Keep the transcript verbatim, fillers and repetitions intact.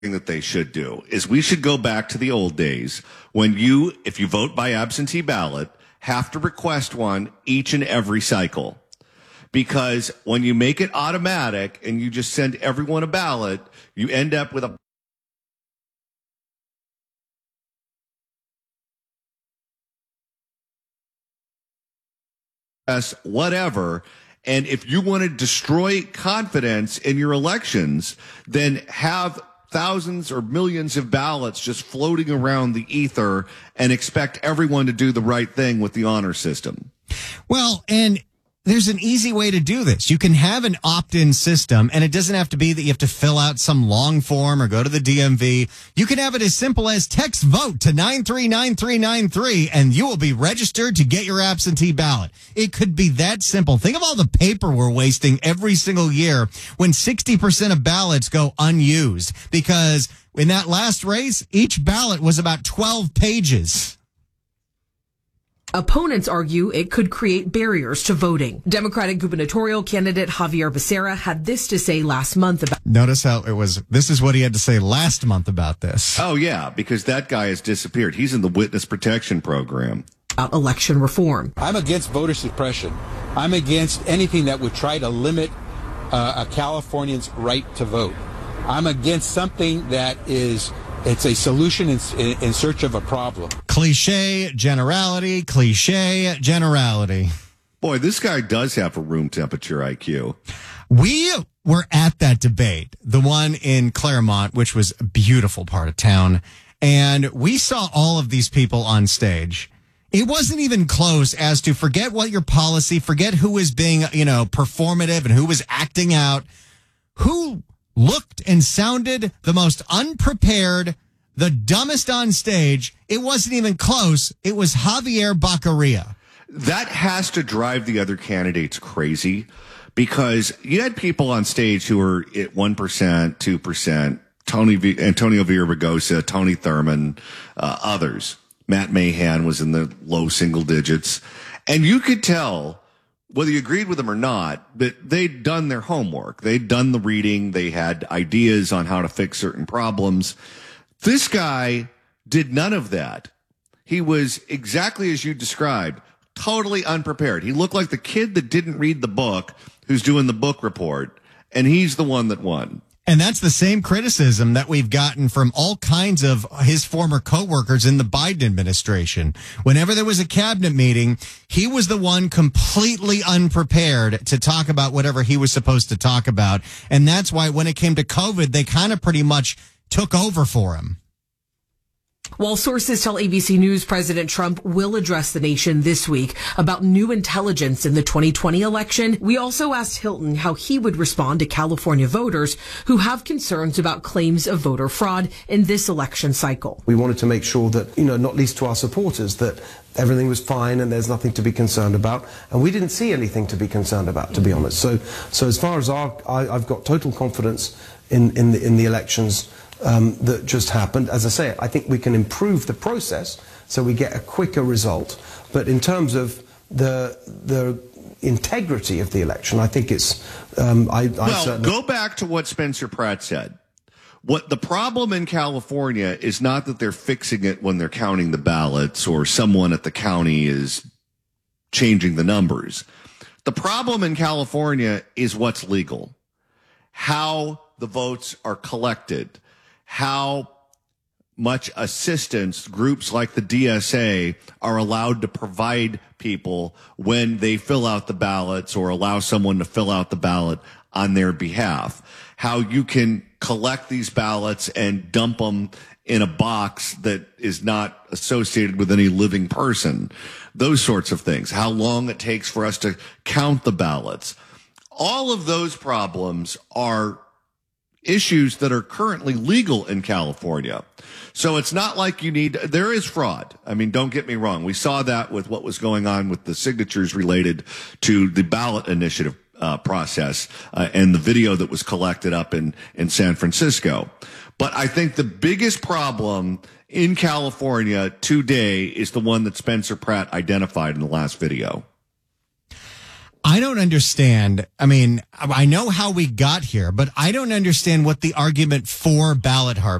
thing that they should do is we should go back to the old days when you, if you vote by absentee ballot, have to request one each and every cycle. Because when you make it automatic and you just send everyone a ballot, you end up with a whatever. And if you want to destroy confidence in your elections, then have thousands or millions of ballots just floating around the ether and expect everyone to do the right thing with the honor system. Well, and there's an easy way to do this. You can have an opt-in system, and it doesn't have to be that you have to fill out some long form or go to the D M V. You can have it as simple as text vote to nine three nine three nine three, and you will be registered to get your absentee ballot. It could be that simple. Think of all the paper we're wasting every single year when sixty percent of ballots go unused, because in that last race, each ballot was about twelve pages. Opponents argue it could create barriers to voting. Democratic gubernatorial candidate Javier Becerra had this to say last month about... Notice how it was, this is what he had to say last month about this. Oh, yeah, because that guy has disappeared. He's in the witness protection program. About election reform. I'm against voter suppression. I'm against anything that would try to limit uh, a Californian's right to vote. I'm against something that is... It's a solution in, in search of a problem. Cliche generality, cliche generality. Boy, this guy does have a room temperature I Q. We were at that debate, the one in Claremont, which was a beautiful part of town. And we saw all of these people on stage. It wasn't even close as to forget what your policy, forget who was being, you know, performative and who was acting out. Who looked and sounded the most unprepared, the dumbest on stage. It wasn't even close. It was Javier Baccaria. That has to drive the other candidates crazy, because you had people on stage who were at one percent, two percent, Tony v- Antonio Villaraigosa, Tony Thurman, uh, others. Matt Mahan was in the low single digits. And you could tell, whether you agreed with them or not, that they'd done their homework. They'd done the reading. They had ideas on how to fix certain problems. This guy did none of that. He was exactly as you described, totally unprepared. He looked like the kid that didn't read the book who's doing the book report, and he's the one that won. And that's the same criticism that we've gotten from all kinds of his former coworkers in the Biden administration. Whenever there was a cabinet meeting, he was the one completely unprepared to talk about whatever he was supposed to talk about. And that's why when it came to COVID, they kind of pretty much took over for him. While sources tell A B C News President Trump will address the nation this week about new intelligence in the twenty twenty election, we also asked Hilton how he would respond to California voters who have concerns about claims of voter fraud in this election cycle. We wanted to make sure that, you know, not least to our supporters, that everything was fine and there's nothing to be concerned about. And we didn't see anything to be concerned about, to be honest. So, so as far as our, I, I've got total confidence in, in the, in the elections Um, that just happened. As I say, I think we can improve the process so we get a quicker result. But in terms of the the integrity of the election, I think it's. Um, I, I well, certainly go back to what Spencer Pratt said. What the problem in California is not that they're fixing it when they're counting the ballots or someone at the county is changing the numbers. The problem in California is what's legal, how the votes are collected, how much assistance groups like the D S A are allowed to provide people when they fill out the ballots or allow someone to fill out the ballot on their behalf. How you can collect these ballots and dump them in a box that is not associated with any living person. Those sorts of things. How long it takes for us to count the ballots. All of those problems are issues that are currently legal in California. So it's not like you need, there is fraud. I mean, don't get me wrong. We saw that with what was going on with the signatures related to the ballot initiative uh, process uh, and the video that was collected up in, in San Francisco. But I think the biggest problem in California today is the one that Spencer Pratt identified in the last video. I don't understand. I mean, I know how we got here, but I don't understand what the argument for ballot harvesting